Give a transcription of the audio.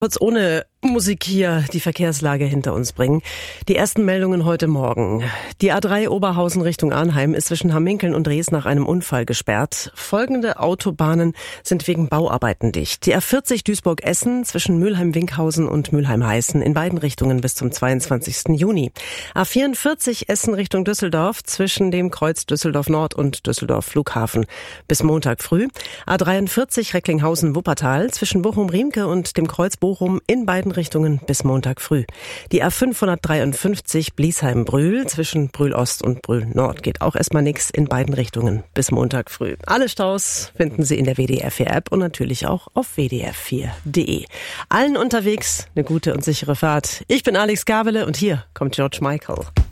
Kurz ohne Musik hier die Verkehrslage hinter uns bringen. Die ersten Meldungen heute Morgen. Die A3 Oberhausen Richtung Arnheim ist zwischen Hamminkeln und Rees nach einem Unfall gesperrt. Folgende Autobahnen sind wegen Bauarbeiten dicht. Die A40 Duisburg-Essen zwischen Mülheim-Winkhausen und Mülheim-Heißen in beiden Richtungen bis zum 22. Juni. A44 Essen Richtung Düsseldorf zwischen dem Kreuz Düsseldorf-Nord und Düsseldorf-Flughafen bis Montag früh. A43 Recklinghausen-Wuppertal zwischen Bochum-Riemke und dem Kreuz Bochum in beiden Richtungen bis Montag früh. Die A553 Bliesheim-Brühl zwischen Brühl-Ost und Brühl-Nord geht auch erstmal nichts in beiden Richtungen bis Montag früh. Alle Staus finden Sie in der WDR 4 App und natürlich auch auf wdr4.de. Allen unterwegs eine gute und sichere Fahrt. Ich bin Alex Gabele und hier kommt George Michael.